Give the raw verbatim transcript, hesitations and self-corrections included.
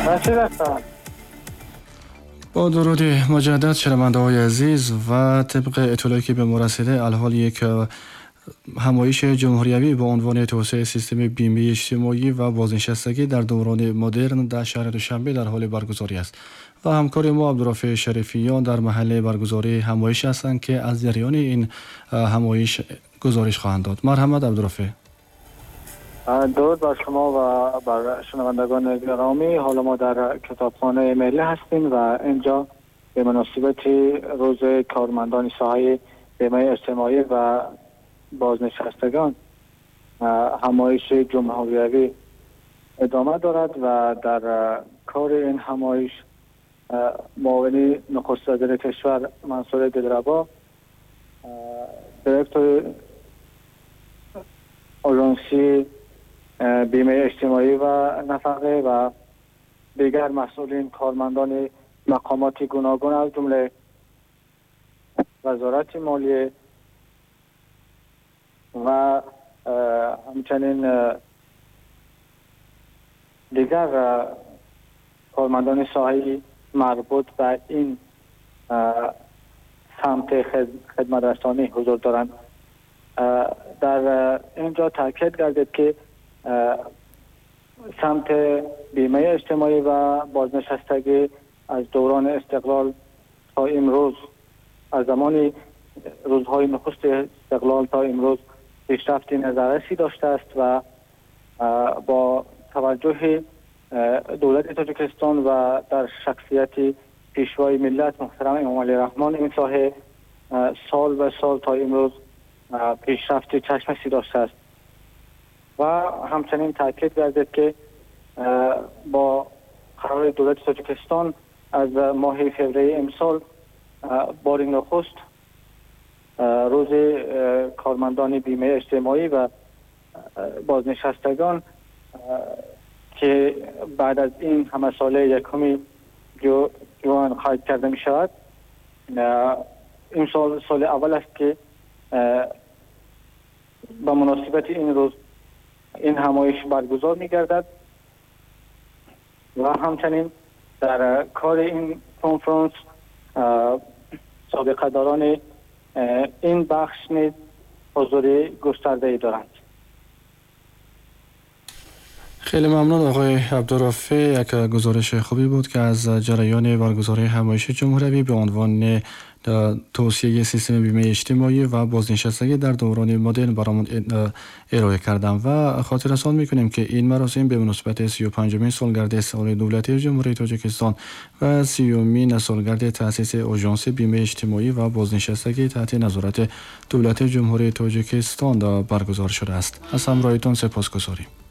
نصیر هستم. با درود مجدد شنونده های عزیز و طبق اطلاعی که به ما رسیده الحال یک همایش جمهوریوی با عنوان توسعه سیستم بیمه اجتماعی و بازنشستگی در دوران مدرن در شهر دوشنبه در حال برگزاری است و همکار ما عبدالرافع شریفیان در محل برگزاری همایش هستند که از جریان این همایش گزارش خواهند داد. مرحمت عبدالرافع. درود بر شما و بر شنوندگان گرامی. حالا ما در کتابخانه ملی هستیم و اینجا به مناسبت روز کارمندان ساحه بیمه اجتماعی و بازنشستگان همایش جمهوریوی ادامه دارد و در کار این همایش معاون نخست وزیر کشور منصور دلربا، دیرکتور آژانسی بیمه اجتماعی و نفقه و دیگر مسئولین کارمندان مقامات گوناگون از جمله وزارت مالیه و همچنین دیگر کارمندان ساحه مربوط به این سمت خدمترسانی حضور دارند. در اینجا تاکید گردید که سمت بیمه اجتماعی و بازنشستگی از دوران استقلال تا امروز، از زمان روزهای نخست استقلال تا امروز پیشرفت نظررسی داشته است و با توجه دولت تاجیکستان و در شخصیت پیشوای ملت محترم امام علی رحمان این ساحه سال به سال تا امروز پیشرفت چشمشی داشته است و همچنین تاکید گردید که با قرار دولت تاجیکستان از ماه فوریه امسال بار نخست روز کارمندان بیمه اجتماعی و بازنشستگان که بعد از این همه ساله یکمی جوان خواهد کرده می شود. این سال سال اول است که با مناسبت این روز این همایش برگزار می گردد و همچنین در کار این کنفرانس سابقه داران این بخش نیز حضور گسترده‌ای دارند. خیلی ممنون آقای عبدالرافع. یک گزارش خوبی بود که از جریان برگزاری همایش جمهوریوی به عنوان توسعه سیستم بیمه اجتماعی و بازنشستگی در دوران مدرن برامون ارائه کردم و خاطر رسان میکنیم که این مراسم به مناسبت سی و پنجمین سالگرد استقلال دولت جمهوری تاجیکستان و سیومین سالگرد تأسیس آژانس بیمه اجتماعی و بازنشستگی تحت نظارت دولت جمهوری تاجیکستان برگزار شده است. از همراهیتان سپاسگزاریم.